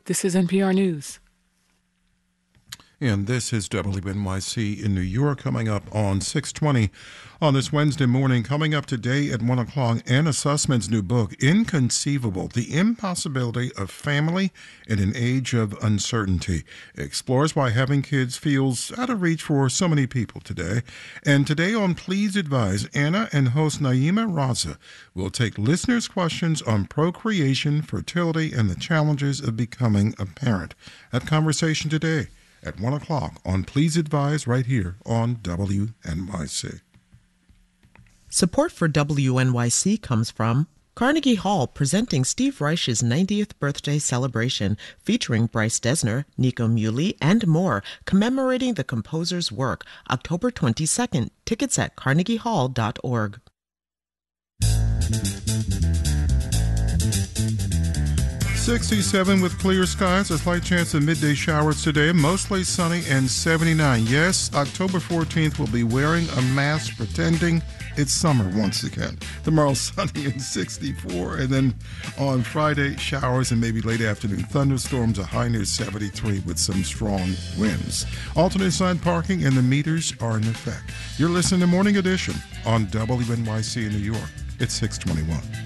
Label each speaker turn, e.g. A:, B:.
A: This is NPR News.
B: And this is WNYC in New York, coming up on 6:20 on this Wednesday morning. Coming up today at 1 o'clock, Anna Sussman's new book, Inconceivable, The Impossibility of Family in an Age of Uncertainty, explores why having kids feels out of reach for so many people today. And today on Please Advise, Anna and host Naima Raza will take listeners' questions on procreation, fertility, and the challenges of becoming a parent. That conversation today at 1 o'clock on Please Advise right here on WNYC.
C: Support for WNYC comes from Carnegie Hall, presenting Steve Reich's 90th birthday celebration featuring Bryce Dessner, Nico Muhly, and more, commemorating the composer's work, October 22nd. Tickets at carnegiehall.org.
B: 67 with clear skies, a slight chance of midday showers today, mostly sunny and 79. Yes, October 14th will be wearing a mask, pretending it's summer once again. Tomorrow, sunny and 64, and then on Friday, showers and maybe late afternoon thunderstorms, a high near 73 with some strong winds. Alternate side parking and the meters are in effect. You're listening to Morning Edition on WNYC in New York. It's 6:21.